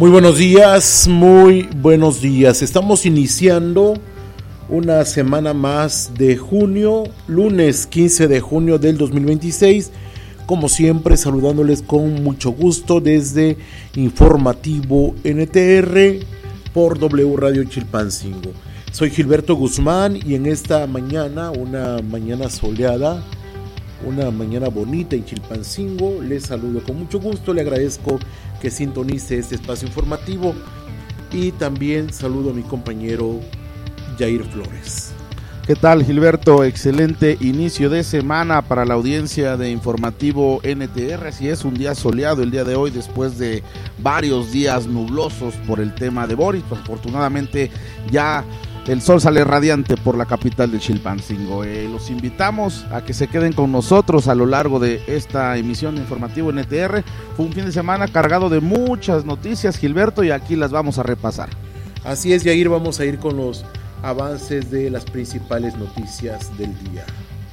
Muy buenos días. Estamos iniciando una semana más de junio, lunes 15 de junio del 2026. Como siempre, saludándoles con mucho gusto desde Informativo NTR por W Radio Chilpancingo. Soy Gilberto Guzmán y en esta mañana, una mañana soleada, una mañana bonita en Chilpancingo, les saludo con mucho gusto, le agradezco que sintonice este espacio informativo y también saludo a mi compañero Jair Flores. ¿Qué tal, Gilberto? Excelente inicio de semana para la audiencia de Informativo NTR. Así es, un día soleado el día de hoy después de varios días nublosos por el tema de Boris. Pues, afortunadamente ya el sol sale radiante por la capital de Chilpancingo. Los invitamos a que se queden con nosotros a lo largo de esta emisión de Informativo NTR. Fue un fin de semana cargado de muchas noticias, Gilberto, y aquí las vamos a repasar. Así es, Yair, vamos a ir con los avances de las principales noticias del día.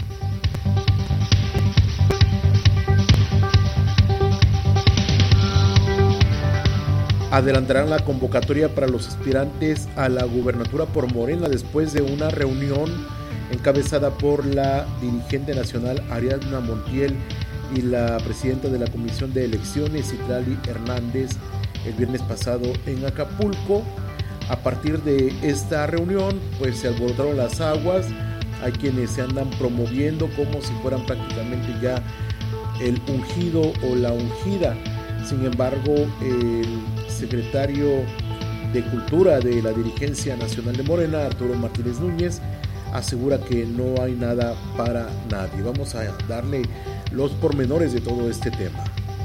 Adelantarán la convocatoria para los aspirantes a la gubernatura por Morena después de una reunión encabezada por la dirigente nacional Ariadna Montiel y la presidenta de la Comisión de Elecciones, Citlali Hernández, el viernes pasado en Acapulco. A partir de esta reunión, pues se alborotaron las aguas. Hay quienes se andan promoviendo como si fueran prácticamente ya el ungido o la ungida. Sin embargo, el secretario de Cultura de la dirigencia nacional de Morena, Arturo Martínez Núñez, asegura que no hay nada para nadie. Vamos a darle los pormenores de todo este tema.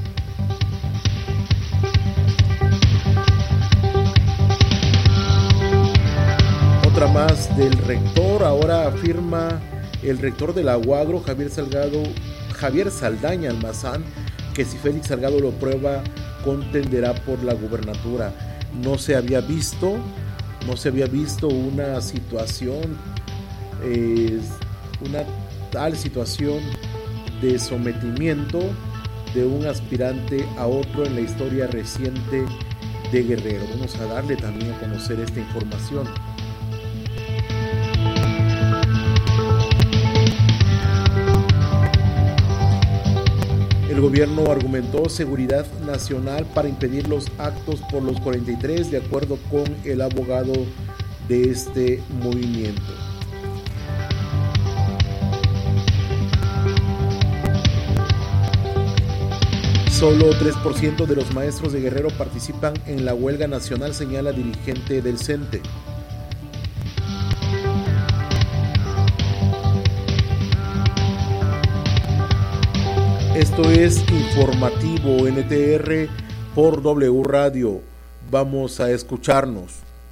Otra más del rector. Ahora afirma el rector de la UAGRO, Javier Saldaña Almazán, que si Félix Salgado lo prueba, contenderá por la gubernatura. No se había visto una situación, una tal situación de sometimiento de un aspirante a otro en la historia reciente de Guerrero. Vamos a darle también a conocer esta información. El gobierno argumentó seguridad nacional para impedir los actos por los 43, de acuerdo con el abogado de este movimiento. Solo 3% de los maestros de Guerrero participan en la huelga nacional, señala dirigente del CENTE. Esto es Informativo NTR por W Radio. Vamos a escucharnos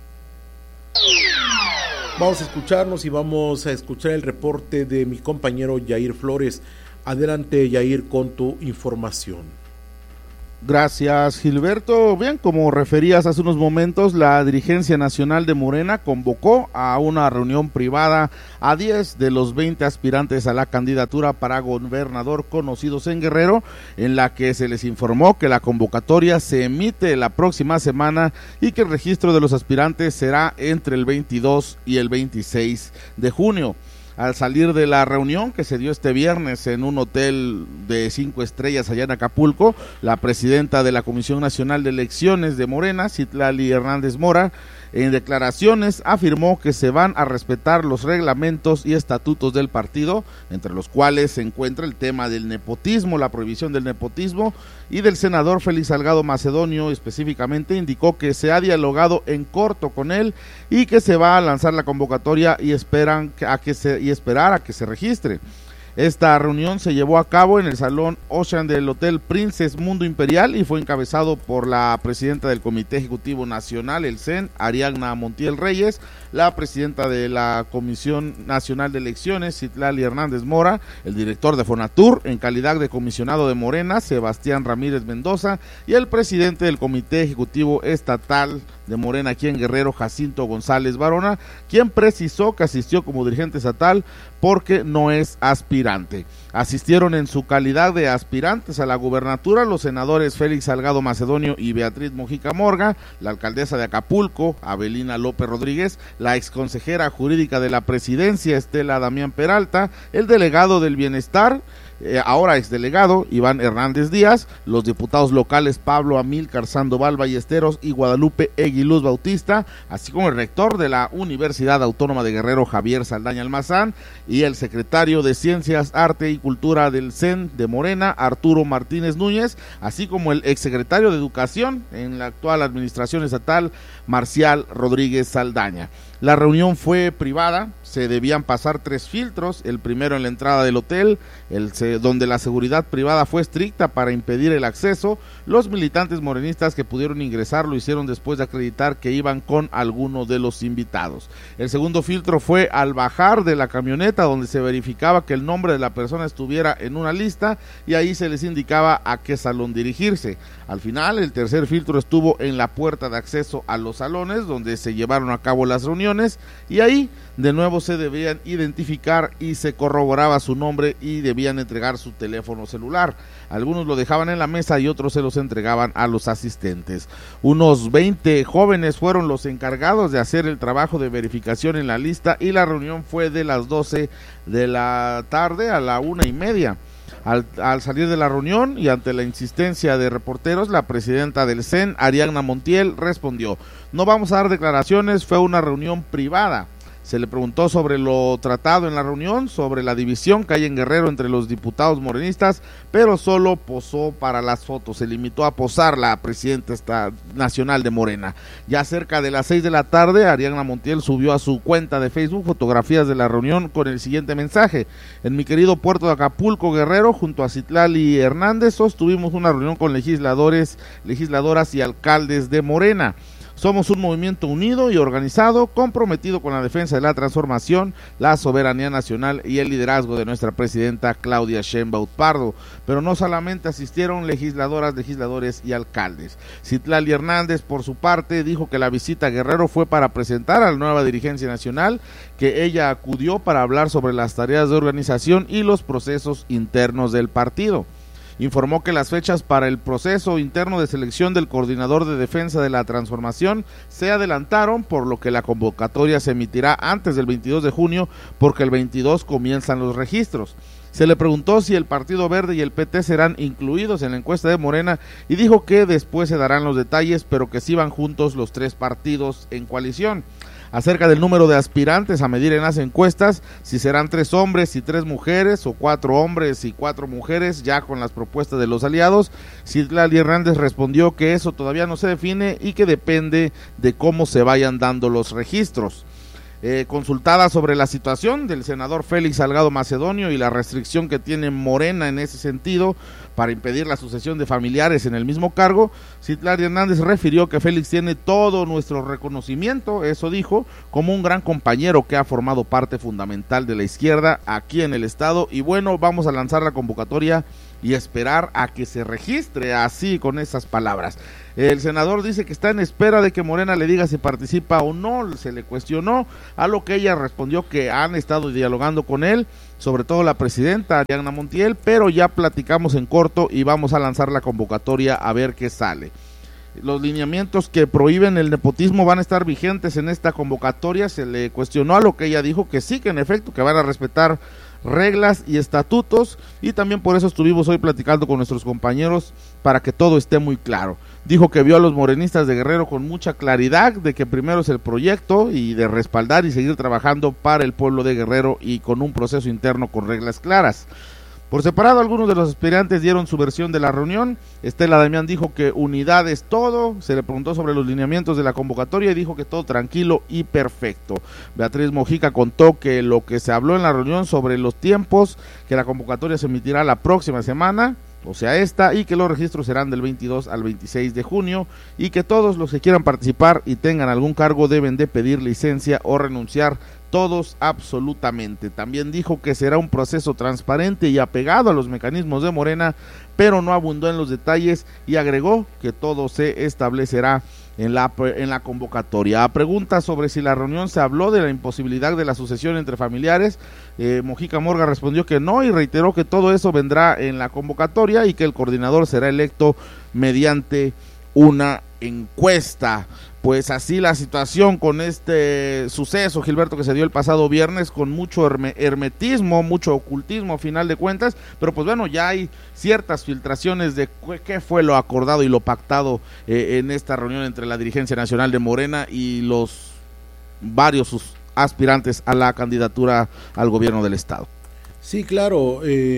y vamos a escuchar el reporte de mi compañero Jair Flores. Adelante, Jair, con tu información. Gracias, Gilberto. Bien, como referías hace unos momentos, la dirigencia nacional de Morena convocó a una reunión privada a 10 de los 20 aspirantes a la candidatura para gobernador conocidos en Guerrero, en la que se les informó que la convocatoria se emite la próxima semana y que el registro de los aspirantes será entre el 22 y el 26 de junio. Al salir de la reunión que se dio este viernes en un hotel de 5 estrellas allá en Acapulco, la presidenta de la Comisión Nacional de Elecciones de Morena, Citlali Hernández Mora, en declaraciones afirmó que se van a respetar los reglamentos y estatutos del partido, entre los cuales se encuentra el tema del nepotismo, la prohibición del nepotismo, y del senador Félix Salgado Macedonio. Específicamente indicó que se ha dialogado en corto con él y que se va a lanzar la convocatoria y esperar a que se registre. Esta reunión se llevó a cabo en el Salón Ocean del Hotel Princess Mundo Imperial y fue encabezado por la presidenta del Comité Ejecutivo Nacional, el CEN, Ariadna Montiel Reyes, la presidenta de la Comisión Nacional de Elecciones, Citlali Hernández Mora, el director de Fonatur, en calidad de comisionado de Morena, Sebastián Ramírez Mendoza, y el presidente del Comité Ejecutivo Estatal de Morena aquí en Guerrero, Jacinto González Barona, quien precisó que asistió como dirigente estatal porque no es aspirante. Asistieron en su calidad de aspirantes a la gubernatura los senadores Félix Salgado Macedonio y Beatriz Mojica Morga, la alcaldesa de Acapulco, Avelina López Rodríguez, la exconsejera jurídica de la presidencia, Estela Damián Peralta, el delegado del bienestar, ahora exdelegado, Iván Hernández Díaz, los diputados locales Pablo Amílcar Sandoval Ballesteros y Guadalupe Eguiluz Bautista, así como el rector de la Universidad Autónoma de Guerrero, Javier Saldaña Almazán, y el secretario de Ciencias, Arte y Cultura del CEN de Morena, Arturo Martínez Núñez, así como el exsecretario de Educación en la actual administración estatal, Marcial Rodríguez Saldaña. La reunión fue privada, se debían pasar 3 filtros, el primero en la entrada del hotel, donde la seguridad privada fue estricta para impedir el acceso. Los militantes morenistas que pudieron ingresar lo hicieron después de acreditar que iban con alguno de los invitados. El segundo filtro fue al bajar de la camioneta, donde se verificaba que el nombre de la persona estuviera en una lista y ahí se les indicaba a qué salón dirigirse. Al final, el tercer filtro estuvo en la puerta de acceso a los salones, donde se llevaron a cabo las reuniones, y ahí de nuevo se debían identificar y se corroboraba su nombre y debían entregar su teléfono celular. Algunos lo dejaban en la mesa y otros se los entregaban a los asistentes. Unos 20 jóvenes fueron los encargados de hacer el trabajo de verificación en la lista y la reunión fue de las 12 de la tarde a la 1:30. Al salir de la reunión y ante la insistencia de reporteros, la presidenta del CEN, Ariadna Montiel, respondió: no vamos a dar declaraciones, fue una reunión privada. Se le preguntó sobre lo tratado en la reunión, sobre la división que hay en Guerrero entre los diputados morenistas, pero solo posó para las fotos, se limitó a posar la presidenta nacional de Morena. Ya cerca de las 6 de la tarde, Ariadna Montiel subió a su cuenta de Facebook fotografías de la reunión con el siguiente mensaje: en mi querido puerto de Acapulco, Guerrero, junto a Citlali Hernández, sostuvimos una reunión con legisladoras y alcaldes de Morena. Somos un movimiento unido y organizado, comprometido con la defensa de la transformación, la soberanía nacional y el liderazgo de nuestra presidenta Claudia Sheinbaum Pardo. Pero no solamente asistieron legisladoras, legisladores y alcaldes. Citlali Hernández, por su parte, dijo que la visita a Guerrero fue para presentar a la nueva dirigencia nacional, que ella acudió para hablar sobre las tareas de organización y los procesos internos del partido. Informó que las fechas para el proceso interno de selección del coordinador de defensa de la transformación se adelantaron, por lo que la convocatoria se emitirá antes del 22 de junio, porque el 22 comienzan los registros. Se le preguntó si el Partido Verde y el PT serán incluidos en la encuesta de Morena y dijo que después se darán los detalles, pero que sí van juntos los 3 partidos en coalición. Acerca del número de aspirantes a medir en las encuestas, si serán 3 hombres y 3 mujeres o 4 hombres y 4 mujeres, ya con las propuestas de los aliados, Citlali Hernández respondió que eso todavía no se define y que depende de cómo se vayan dando los registros. Consultada sobre la situación del senador Félix Salgado Macedonio y la restricción que tiene Morena en ese sentido para impedir la sucesión de familiares en el mismo cargo, Citlali Hernández refirió que Félix tiene todo nuestro reconocimiento, eso dijo, como un gran compañero que ha formado parte fundamental de la izquierda aquí en el estado, y bueno, vamos a lanzar la convocatoria y esperar a que se registre, así con esas palabras. El senador dice que está en espera de que Morena le diga si participa o no. Se le cuestionó, a lo que ella respondió que han estado dialogando con él, sobre todo la presidenta Ariadna Montiel, pero ya platicamos en corto y vamos a lanzar la convocatoria a ver qué sale. Los lineamientos que prohíben el nepotismo van a estar vigentes en esta convocatoria. Se le cuestionó, a lo que ella dijo que sí, que en efecto, que van a respetar reglas y estatutos, y también por eso estuvimos hoy platicando con nuestros compañeros para que todo esté muy claro. Dijo que vio a los morenistas de Guerrero con mucha claridad de que primero es el proyecto y de respaldar y seguir trabajando para el pueblo de Guerrero y con un proceso interno con reglas claras. Por separado, algunos de los aspirantes dieron su versión de la reunión. Estela Damián dijo que unidad es todo. Se le preguntó sobre los lineamientos de la convocatoria y dijo que todo tranquilo y perfecto. Beatriz Mojica contó que lo que se habló en la reunión sobre los tiempos, que la convocatoria se emitirá la próxima semana, o sea esta, y que los registros serán del 22 al 26 de junio, y que todos los que quieran participar y tengan algún cargo deben de pedir licencia o renunciar, todos absolutamente. También dijo que será un proceso transparente y apegado a los mecanismos de Morena, pero no abundó en los detalles y agregó que todo se establecerá en la convocatoria. A preguntas sobre si la reunión se habló de la imposibilidad de la sucesión entre familiares, Mojica Morga respondió que no y reiteró que todo eso vendrá en la convocatoria y que el coordinador será electo mediante una encuesta. Pues así la situación con este suceso, Gilberto, que se dio el pasado viernes, con mucho hermetismo, mucho ocultismo a final de cuentas, pero pues bueno, ya hay ciertas filtraciones de qué fue lo acordado y lo pactado en esta reunión entre la dirigencia nacional de Morena y los varios sus aspirantes a la candidatura al gobierno del estado. Sí, claro,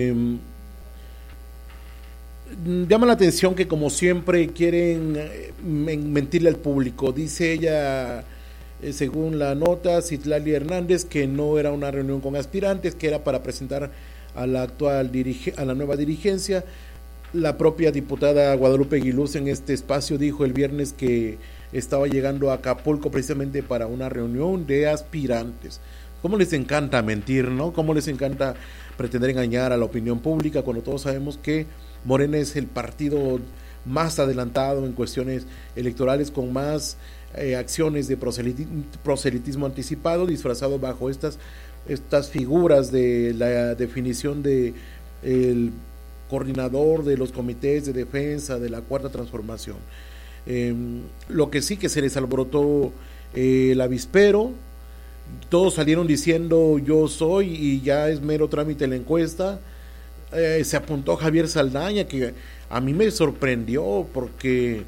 llama la atención que como siempre quieren mentirle al público. Dice ella, según la nota, Citlali Hernández, que no era una reunión con aspirantes, que era para presentar a la a la nueva dirigencia. La propia diputada Guadalupe Aguiluz en este espacio dijo el viernes que estaba llegando a Acapulco precisamente para una reunión de aspirantes. ¿Cómo les encanta mentir, no? ¿Cómo les encanta pretender engañar a la opinión pública cuando todos sabemos que Morena es el partido más adelantado en cuestiones electorales, con más acciones de proselitismo anticipado, disfrazado bajo estas figuras de la definición de el coordinador de los comités de defensa de la Cuarta Transformación? Lo que sí que se les alborotó el avispero, todos salieron diciendo yo soy y ya es mero trámite la encuesta. Se apuntó Javier Saldaña, que a mí me sorprendió porque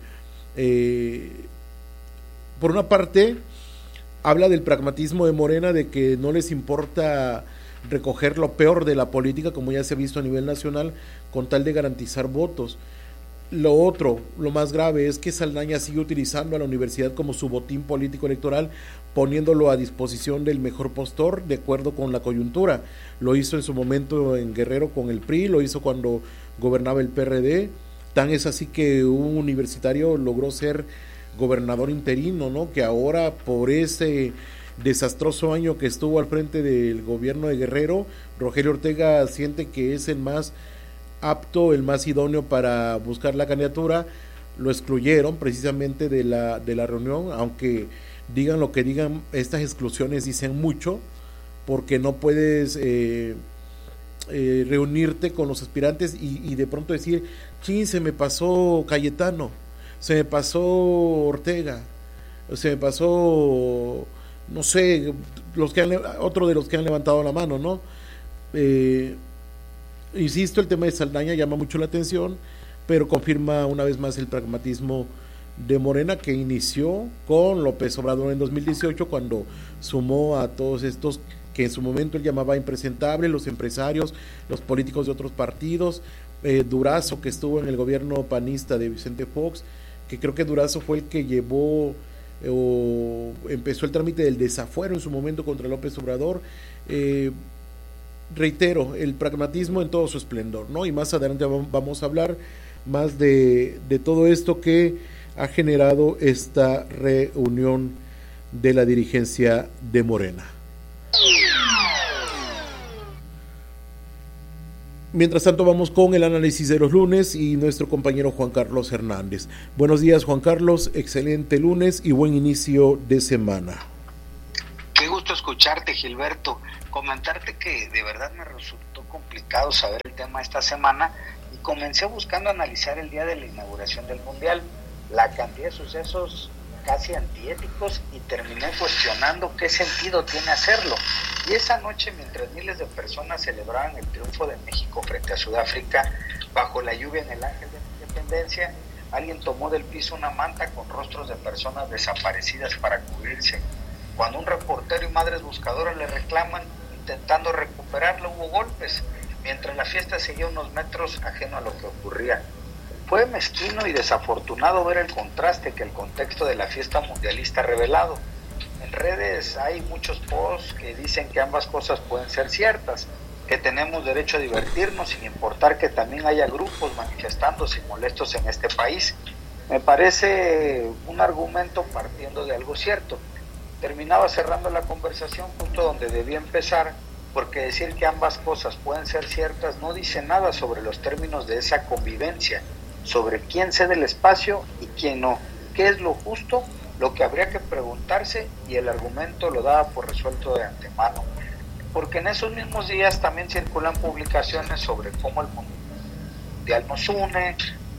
por una parte habla del pragmatismo de Morena, de que no les importa recoger lo peor de la política, como ya se ha visto a nivel nacional, con tal de garantizar votos. Lo otro, lo más grave, es que Saldaña sigue utilizando a la universidad como su botín político electoral, poniéndolo a disposición del mejor postor de acuerdo con la coyuntura. Lo hizo en su momento en Guerrero con el PRI, lo hizo cuando gobernaba el PRD. Tan es así que un universitario logró ser gobernador interino, ¿no? Que ahora, por ese desastroso año que estuvo al frente del gobierno de Guerrero, Rogelio Ortega siente que es el más apto, el más idóneo para buscar la candidatura. Lo excluyeron precisamente de la reunión, aunque digan lo que digan, estas exclusiones dicen mucho, porque no puedes reunirte con los aspirantes y de pronto decir, chin, se me pasó Cayetano, se me pasó Ortega, se me pasó, no sé, otro de los que han levantado la mano, ¿no? Insisto, el tema de Saldaña llama mucho la atención, pero confirma una vez más el pragmatismo de Morena, que inició con López Obrador en 2018, cuando sumó a todos estos que en su momento él llamaba impresentables, los empresarios, los políticos de otros partidos, Durazo, que estuvo en el gobierno panista de Vicente Fox, que creo que Durazo fue el que llevó o empezó el trámite del desafuero en su momento contra López Obrador. Reitero, el pragmatismo en todo su esplendor, ¿no? Y más adelante vamos a hablar más de todo esto que ha generado esta reunión de la dirigencia de Morena. Mientras tanto, vamos con el análisis de los lunes y nuestro compañero Juan Carlos Hernández. Buenos días, Juan Carlos, excelente lunes y buen inicio de semana. Qué gusto escucharte, Gilberto. Comentarte que de verdad me resultó complicado saber el tema esta semana y comencé buscando analizar el día de la inauguración del Mundial, la cantidad de sucesos casi antiéticos, y terminé cuestionando qué sentido tiene hacerlo. Y esa noche, mientras miles de personas celebraban el triunfo de México frente a Sudáfrica bajo la lluvia en el Ángel de la Independencia, alguien tomó del piso una manta con rostros de personas desaparecidas para cubrirse. Cuando un reportero y madres buscadoras le reclaman, intentando recuperarlo, hubo golpes, mientras la fiesta seguía unos metros ajeno a lo que ocurría. Fue mezquino y desafortunado ver el contraste que el contexto de la fiesta mundialista ha revelado. En redes hay muchos posts que dicen que ambas cosas pueden ser ciertas, que tenemos derecho a divertirnos sin importar que también haya grupos manifestándose molestos en este país. Me parece un argumento partiendo de algo cierto. Terminaba cerrando la conversación justo donde debía empezar, porque decir que ambas cosas pueden ser ciertas no dice nada sobre los términos de esa convivencia, sobre quién cede el espacio y quién no, qué es lo justo, lo que habría que preguntarse, y el argumento lo daba por resuelto de antemano. Porque en esos mismos días también circulan publicaciones sobre cómo el mundial nos une,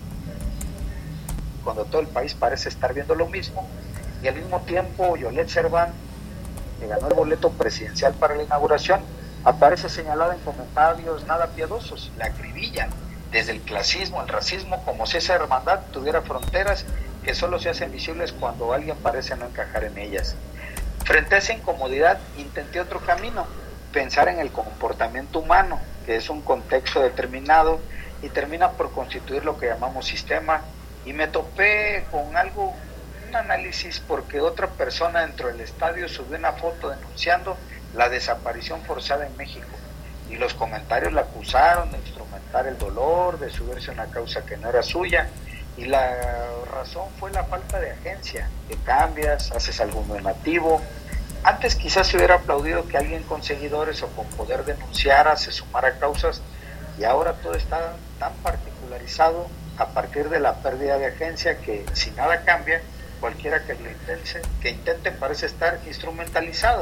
cuando todo el país parece estar viendo lo mismo, y al mismo tiempo Yolette Serván, que ganó el boleto presidencial para la inauguración, aparece señalada en comentarios nada piadosos, la acribillan, desde el clasismo, el racismo, como si esa hermandad tuviera fronteras que solo se hacen visibles cuando alguien parece no encajar en ellas. Frente a esa incomodidad, intenté otro camino, pensar en el comportamiento humano, que es un contexto determinado y termina por constituir lo que llamamos sistema, y me topé con algo, un análisis, porque otra persona dentro del estadio subió una foto denunciando la desaparición forzada en México, y los comentarios la acusaron de instrumentar el dolor, de subirse a una causa que no era suya, y la razón fue la falta de agencia, que cambias, haces algo normativo. Antes quizás se hubiera aplaudido que alguien con seguidores o con poder denunciara, se sumara a causas, y ahora todo está tan particularizado a partir de la pérdida de agencia que si nada cambia, cualquiera que lo intente parece estar instrumentalizado.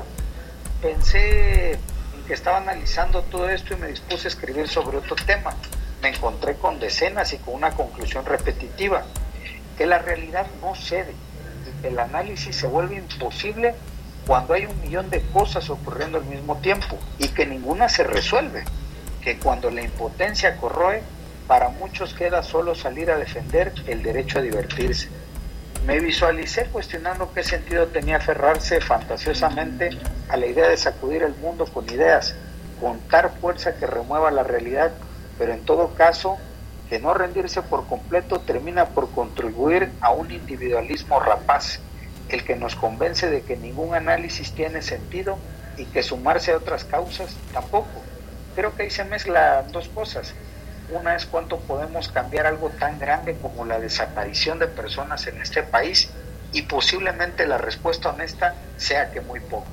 Pensé en que estaba analizando todo esto y me dispuse a escribir sobre otro tema. Me encontré con decenas y con una conclusión repetitiva, que la realidad no cede, y que el análisis se vuelve imposible cuando hay 1.000.000 de cosas ocurriendo al mismo tiempo y que ninguna se resuelve, que cuando la impotencia corroe, para muchos queda solo salir a defender el derecho a divertirse. Me visualicé cuestionando qué sentido tenía aferrarse fantasiosamente a la idea de sacudir el mundo con ideas, con tal fuerza que remueva la realidad, pero en todo caso, que no rendirse por completo termina por contribuir a un individualismo rapaz, el que nos convence de que ningún análisis tiene sentido y que sumarse a otras causas tampoco. Creo que ahí se mezclan dos cosas. Una es cuánto podemos cambiar algo tan grande como la desaparición de personas en este país, y posiblemente la respuesta honesta sea que muy poco.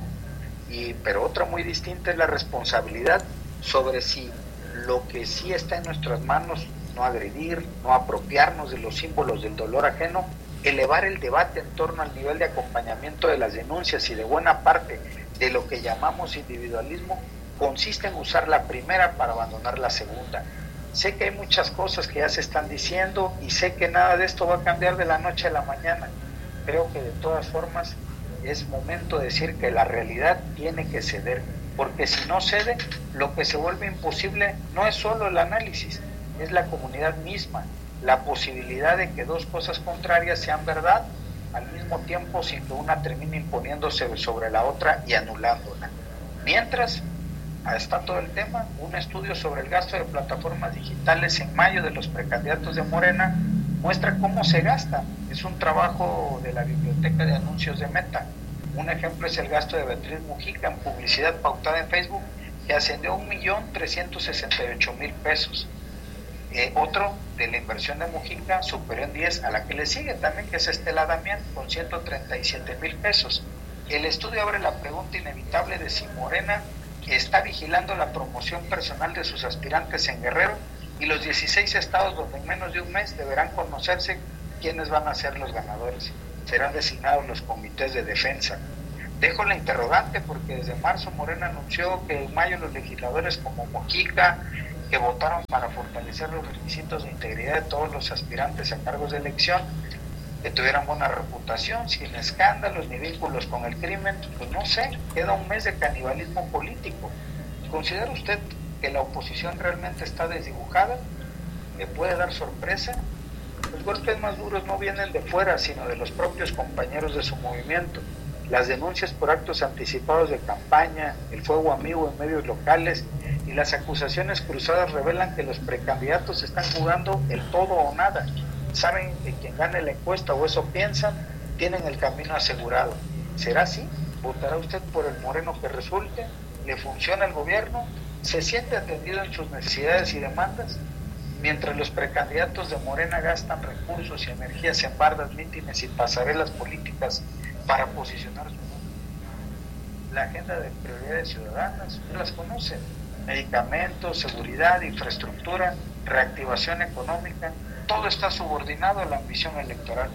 Pero otra muy distinta es la responsabilidad sobre si lo que sí está en nuestras manos, no agredir, no apropiarnos de los símbolos del dolor ajeno, elevar el debate en torno al nivel de acompañamiento de las denuncias y de buena parte de lo que llamamos individualismo, consiste en usar la primera para abandonar la segunda. Sé que hay muchas cosas que ya se están diciendo y sé que nada de esto va a cambiar de la noche a la mañana. Creo que de todas formas es momento de decir que la realidad tiene que ceder, porque si no cede, lo que se vuelve imposible no es solo el análisis, es la comunidad misma, la posibilidad de que dos cosas contrarias sean verdad al mismo tiempo sin que una termine imponiéndose sobre la otra y anulándola. Mientras está todo el tema, un estudio sobre el gasto de plataformas digitales en mayo de los precandidatos de Morena muestra cómo se gasta. Es un trabajo de la biblioteca de anuncios de Meta. Un ejemplo es el gasto de Beatriz Mujica en publicidad pautada en Facebook, que ascendió a 1.368.000 pesos. Otro de la inversión de Mujica superó en 10 a la que le sigue también, que es Estela Damián, con 137.000 pesos. El estudio abre la pregunta inevitable de si Morena está vigilando la promoción personal de sus aspirantes en Guerrero y los 16 estados donde en menos de un mes deberán conocerse quiénes van a ser los ganadores. Serán designados los comités de defensa. Dejo la interrogante porque desde marzo Morena anunció que en mayo los legisladores como Mujica, que votaron para fortalecer los requisitos de integridad de todos los aspirantes a cargos de elección, que tuvieran buena reputación, sin escándalos ni vínculos con el crimen, pues no sé, queda un mes de canibalismo político. ¿Considera usted que la oposición realmente está desdibujada? ¿Le puede dar sorpresa? Los golpes más duros no vienen de fuera, sino de los propios compañeros de su movimiento. Las denuncias por actos anticipados de campaña, el fuego amigo en medios locales y las acusaciones cruzadas revelan que los precandidatos están jugando el todo o nada. Saben que quien gane la encuesta, o eso piensan, tienen el camino asegurado. ¿Será así? ¿Votará usted por el Moreno que resulte? ¿Le funciona el gobierno? ¿Se siente atendido en sus necesidades y demandas? Mientras los precandidatos de Morena gastan recursos y energías en bardas, mítines y pasarelas políticas para posicionar su nombre, la agenda de prioridades ciudadanas, no las conocen. Medicamentos, seguridad, infraestructura, reactivación económica, todo está subordinado a la ambición electoral.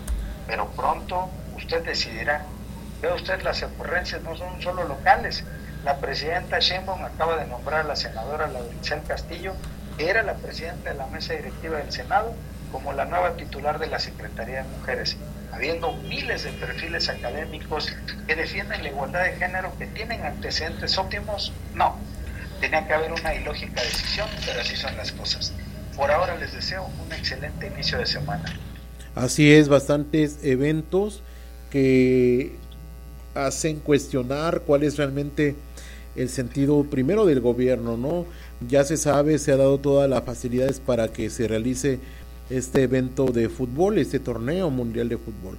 pero pronto usted decidirá. Vea usted, las ocurrencias no son solo locales. La presidenta Sheinbaum acaba de nombrar a la senadora Lauricel Castillo, que era la presidenta de la mesa directiva del Senado, como la nueva titular de la Secretaría de Mujeres, habiendo miles de perfiles académicos que defienden la igualdad de género, que tienen antecedentes óptimos. No, tenía que haber una ilógica decisión, pero así son las cosas. Por ahora les deseo un excelente inicio de semana. Así es, bastantes eventos que hacen cuestionar cuál es realmente el sentido primero del gobierno, ¿no? Ya se sabe, se ha dado todas las facilidades para que se realice este evento de fútbol, este torneo mundial de fútbol.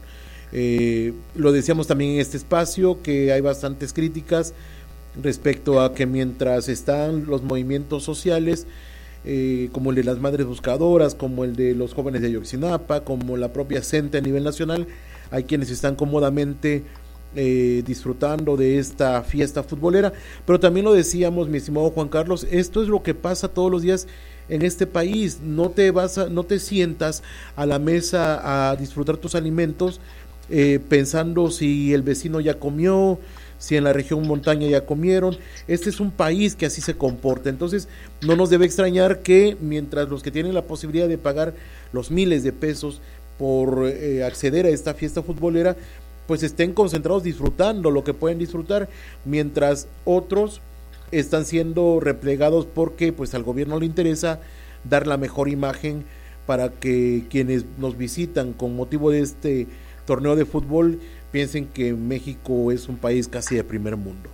Lo decíamos también en este espacio, que hay bastantes críticas respecto a que mientras están los movimientos sociales, como el de las madres buscadoras, como el de los jóvenes de Ayotzinapa, como la propia CENTE a nivel nacional, hay quienes están cómodamente disfrutando de esta fiesta futbolera, pero también lo decíamos, mi estimado Juan Carlos, esto es lo que pasa todos los días en este país. No te sientas a la mesa a disfrutar tus alimentos pensando si el vecino ya comió, si en la región montaña ya comieron. Este es un país que así se comporta, entonces no nos debe extrañar que mientras los que tienen la posibilidad de pagar los miles de pesos por acceder a esta fiesta futbolera, pues estén concentrados disfrutando lo que pueden disfrutar, mientras otros están siendo replegados porque pues al gobierno le interesa dar la mejor imagen para que quienes nos visitan con motivo de este torneo de fútbol piensen que México es un país casi de primer mundo.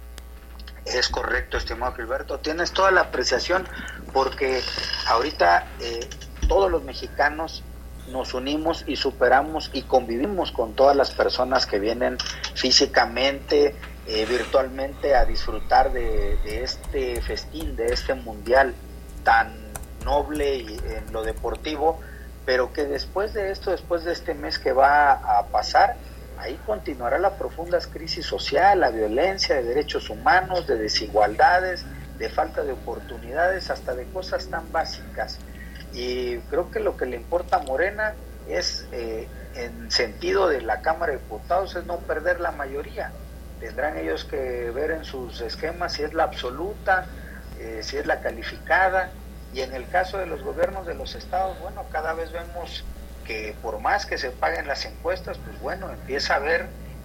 Es correcto, estimado Gilberto, tienes toda la apreciación, porque ahorita todos los mexicanos nos unimos y superamos y convivimos con todas las personas que vienen físicamente, virtualmente a disfrutar de este festín, de este mundial tan noble y en lo deportivo, pero que después de esto, después de este mes que va a pasar, ahí continuará la profunda crisis social, la violencia de derechos humanos, de desigualdades, de falta de oportunidades, hasta de cosas tan básicas. Y creo que lo que le importa a Morena es, en sentido de la Cámara de Diputados, es no perder la mayoría. Tendrán ellos que ver en sus esquemas si es la absoluta, si es la calificada, y en el caso de los gobiernos de los estados, bueno, cada vez vemos que por más que se paguen las encuestas, pues bueno, empieza a haber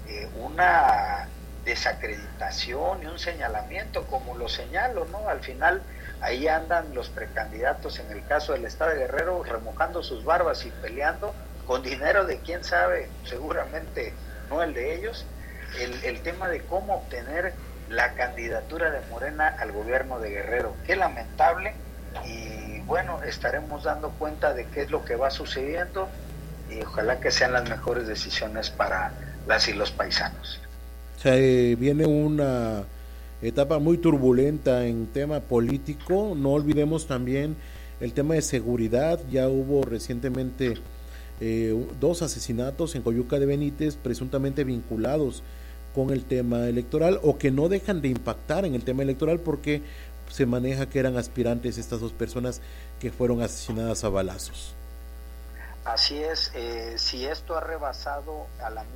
una desacreditación y un señalamiento, como lo señalo, ¿no? Al final ahí andan los precandidatos, en el caso del estado de Guerrero, remojando sus barbas y peleando con dinero de quién sabe, seguramente no el de ellos, el tema de cómo obtener la candidatura de Morena al gobierno de Guerrero. Qué lamentable, y bueno, estaremos dando cuenta de qué es lo que va sucediendo, y ojalá que sean las mejores decisiones para las y los paisanos. O sea, viene una etapa muy turbulenta en tema político. No olvidemos también el tema de seguridad. Ya hubo recientemente 2 asesinatos en Coyuca de Benítez, presuntamente vinculados con el tema electoral, o que no dejan de impactar en el tema electoral, porque se maneja que eran aspirantes estas 2 personas que fueron asesinadas a balazos. Así es, si esto ha rebasado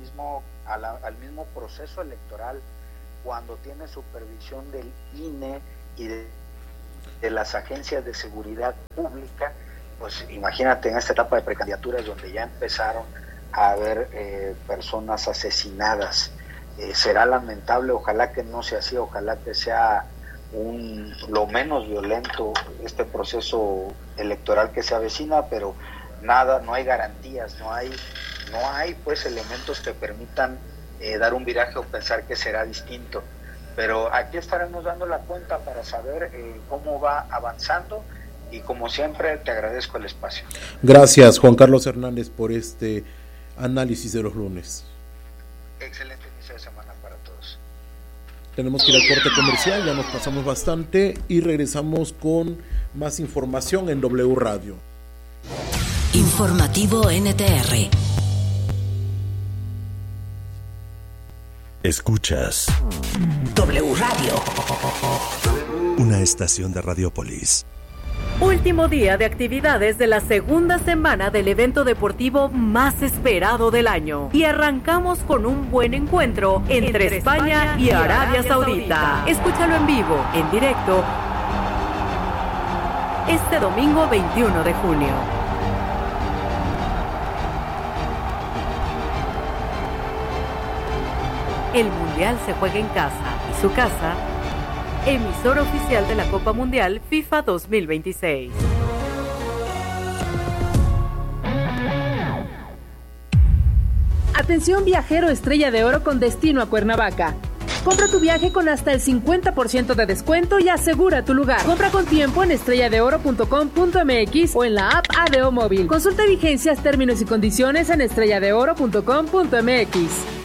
al mismo proceso electoral, cuando tiene supervisión del INE y de las agencias de seguridad pública, pues imagínate en esta etapa de precandidaturas donde ya empezaron a haber personas asesinadas. Será lamentable, ojalá que no sea así, ojalá que sea lo menos violento este proceso electoral que se avecina, pero nada, no hay garantías, no hay pues elementos que permitan dar un viraje o pensar que será distinto, pero aquí estaremos dando la cuenta para saber cómo va avanzando, y como siempre te agradezco el espacio. Gracias, Juan Carlos Hernández, por este análisis de los lunes. Excelente inicio de semana para todos. Tenemos que ir al corte comercial, ya nos pasamos bastante y regresamos con más información en W Radio. Informativo NTR. Escuchas W Radio. Una estación de Radiopolis. Último día de actividades de la segunda semana del evento deportivo más esperado del año. Y arrancamos con un buen encuentro entre España y Arabia Saudita. Escúchalo en vivo, en directo, este domingo 21 de junio. El Mundial se juega en casa y su casa, emisora oficial de la Copa Mundial FIFA 2026. Atención viajero Estrella de Oro con destino a Cuernavaca. Compra tu viaje con hasta el 50% de descuento y asegura tu lugar. Compra con tiempo en estrelladeoro.com.mx o en la app ADO Móvil. Consulta vigencias, términos y condiciones en estrelladeoro.com.mx.